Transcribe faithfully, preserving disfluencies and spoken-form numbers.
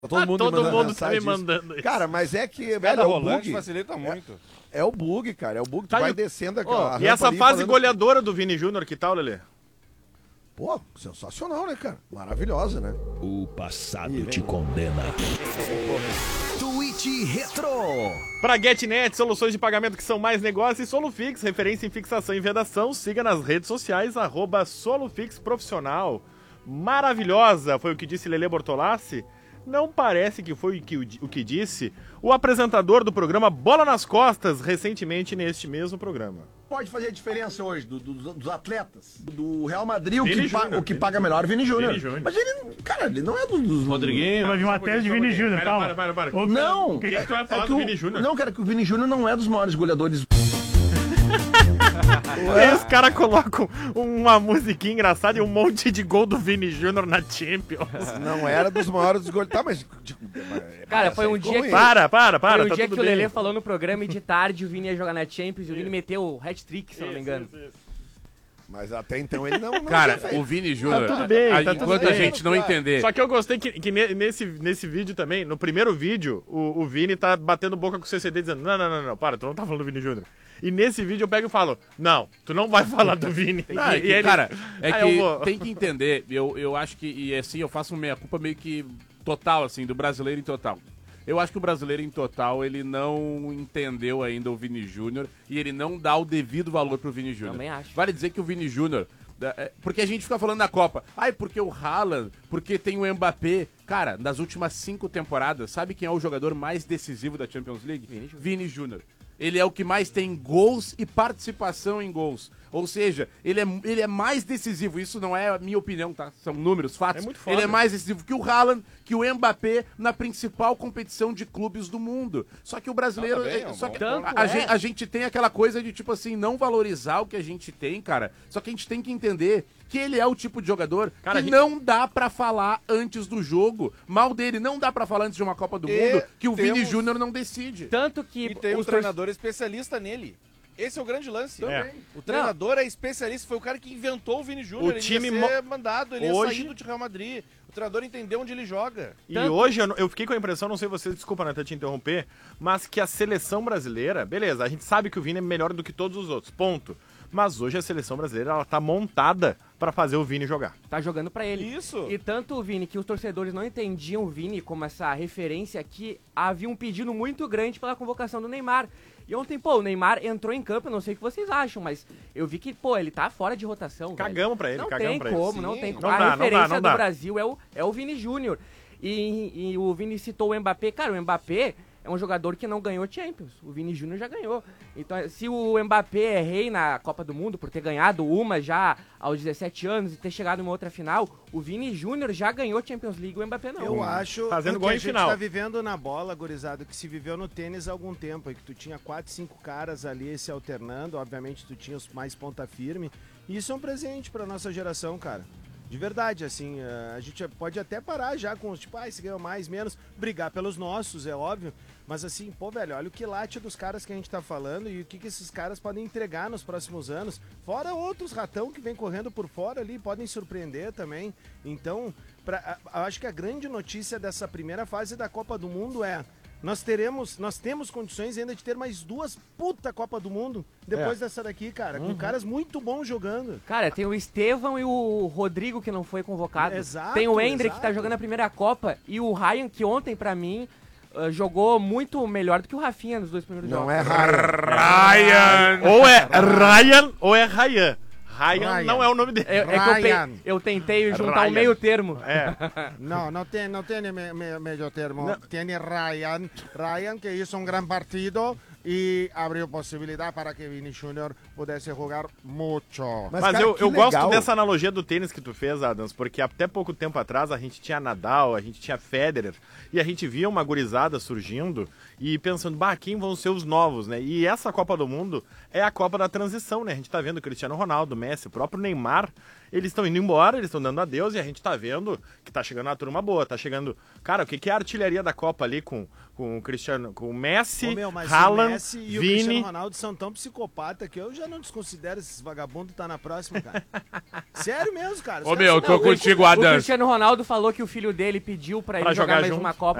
Todo ah, mundo, todo me mundo tá me mandando isso. Cara, mas é que, velho, Cada é o rolante bug. facilita muito. É, é o bug, cara. É o bug. Tu Tá, vai e- descendo Ô, aquela e essa ali fase falando- goleadora do Vini Júnior, que tal, Lelê? Pô, sensacional, né, cara? Maravilhosa, né? O passado te condena. Tweet Retro. Pra GetNet, soluções de pagamento que são mais negócio, e Solufix, referência em fixação e vedação. Siga nas redes sociais, arroba Solufix Profissional. Maravilhosa, foi o que disse Lelê Bortolassi. Não parece que foi o que, o que disse o apresentador do programa Bola nas Costas, recentemente neste mesmo programa. Pode fazer a diferença hoje do, do- dos atletas. Do Real Madrid, o Vini que, pa- Júnior, o que Vini paga melhor é o Vini Júnior. Vini Júnior. Mas ele, cara, ele não é dos... dos Rodriguinho. Vai vir uma tese de Vini Júnior, Para, calma. para, para, para. Ô, Não! O que, que tu vai falar que do o- Vini Júnior? Não, cara, que o Vini Júnior não é dos maiores goleadores. Aí os caras colocam uma musiquinha engraçada e um monte de gol do Vini Júnior na Champions. Não era dos maiores gols. Tá, mas. tipo, Cara, foi um dia ficou que, ruim. Para, para, para, foi um tá dia tudo que o bem. Lelê falou no programa e de tarde o Vini ia jogar na Champions e o Vini meteu o hat-trick, se eu não me engano. Isso, isso. Mas até então ele não. não Cara, tinha feito. o Vini Júnior, Tá tudo bem, a- tá tudo enquanto bem. a gente não entender... Só que eu gostei que, que ne- nesse, nesse vídeo também, no primeiro vídeo, o, o Vini tá batendo boca com o C C D dizendo: não, não, não, não, para, tu não tá falando do Vini Júnior. E nesse vídeo eu pego e falo: não, tu não vai falar do Vini. Não, é E que, ele- cara, é Aí eu que vou. tem que entender, eu, eu acho que, e assim, eu faço uma meia-culpa meio que total, assim, do brasileiro em total. Eu acho que o brasileiro em total, ele não entendeu ainda o Vini Júnior e ele não dá o devido valor pro Vini Júnior. Também acho. Vale dizer que o Vini Júnior, da- é, porque a gente fica falando da Copa, ai, porque o Haaland, porque tem o Mbappé. Cara, nas últimas cinco temporadas, sabe quem é o jogador mais decisivo da Champions League? Vini Júnior. Ele é o que mais tem gols e participação em gols. Ou seja, ele é, ele é mais decisivo. Isso não é a minha opinião, tá? São números, fatos. É muito foda. Ele é mais decisivo que o Haaland, que o Mbappé na principal competição de clubes do mundo. Só que o brasileiro... Ah, tá bem, é- é um só bom que ponto. a, a É. gente, a gente tem aquela coisa de, tipo assim, não valorizar o que a gente tem, cara. Só que a gente tem que entender que ele é o tipo de jogador Cara, a que gente- não dá pra falar antes do jogo. Mal dele, não dá pra falar antes de uma Copa do E Mundo que o Vini temos- Júnior não decide. Tanto que E tem um os tor- treinador especialista nele. Esse é o grande lance. É. O treinador é especialista, foi o cara que inventou o Vini Júnior. O Ele time ia ser mo- mandado, ele Hoje- ia sair do Real Madrid. O treinador entendeu onde ele joga. E Tanto- hoje eu, não- eu fiquei com a impressão, não sei vocês, desculpa, Nathan, te interromper, mas que a seleção brasileira, beleza, a gente sabe que o Vini é melhor do que todos os outros, ponto. Mas hoje a seleção brasileira, ela tá montada pra fazer o Vini jogar. tá jogando pra ele. Isso. E tanto o Vini que os torcedores não entendiam o Vini como essa referência que havia um pedido muito grande pela convocação do Neymar. E ontem, pô, o Neymar entrou em campo, eu não sei o que vocês acham, mas eu vi que, pô, ele tá fora de rotação. velho. Cagamos pra ele, não cagamos tem pra ele. como, Sim. não tem como. Não A dá, não dá, referência não do dá. Brasil é o, é o Vini Júnior. E, e o Vini citou o Mbappé. Cara, o Mbappé é um jogador que não ganhou Champions. O Vini Júnior já ganhou. Então, se o Mbappé é rei na Copa do Mundo por ter ganhado uma já aos dezessete anos e ter chegado em uma outra final, o Vini Júnior já ganhou Champions League, o Mbappé não. Eu acho Fazendo que gol a em gente final. tá vivendo na bola, gurizada, que se viveu no tênis há algum tempo, e que tu tinha quatro, cinco caras ali se alternando, obviamente tu tinha os mais ponta firme, e isso é um presente pra nossa geração, cara. De verdade, assim, eh, a gente pode até parar já com os, tipo, ah, se ganhou mais, menos, brigar pelos nossos, é óbvio, mas assim, pô, velho, olha o quilate dos caras que a gente tá falando e o que, que esses caras podem entregar nos próximos anos, fora outros ratão que vem correndo por fora ali, podem surpreender também. Então, pra, a- eu acho que a grande notícia dessa primeira fase da Copa do Mundo é: nós teremos, nós temos condições ainda de ter mais duas puta Copa do Mundo depois dessa daqui, cara, com caras muito bons jogando. Cara, tem o Estevão e o Rodrigo que não foi convocado. Exato, tem o Hendrick que tá exato. jogando a primeira Copa e o Ryan que ontem, pra mim, ah, jogou muito melhor do que o Rafinha nos dois primeiros Não jogos. é Ryan. Ryan! Ou é Ryan ou é Ryan. Ryan, Ryan. não é o nome dele. É, é que eu, Ryan. pe- eu tentei juntar Ryan. um meio termo. É. No, no tiene, no tiene me, me- medio termo. Tiene Ryan. Ryan que hizo un gran partido y abrió posibilidad para que Vini Júnior pudesse jogar mucho. Mas, cara, eu, que eu gosto legal. dessa analogia do tênis que tu fez, Adams, porque até pouco tempo atrás a gente tinha Nadal, a gente tinha Federer, e a gente via uma gurizada surgindo e pensando, bah, quem vão ser os novos, né? E essa Copa do Mundo é a Copa da transição, né? A gente tá vendo o Cristiano Ronaldo, o Messi, o próprio Neymar, eles estão indo embora, eles estão dando adeus, e a gente tá vendo que tá chegando uma turma boa, tá chegando... Cara, o que, que é a artilharia da Copa ali com, com o Cristiano, com o Messi, Ô, meu, mas o Haaland Messi e o Vini. Cristiano Ronaldo são tão psicopata que eu já não desconsidero esses vagabundos tá na próxima, cara. Sério mesmo, cara. Os Ô, caras meu, eu são tô loucos. contigo, O Adams. Cristiano Ronaldo falou que o filho dele pediu pra ele Pra jogar, jogar mais junto. uma Copa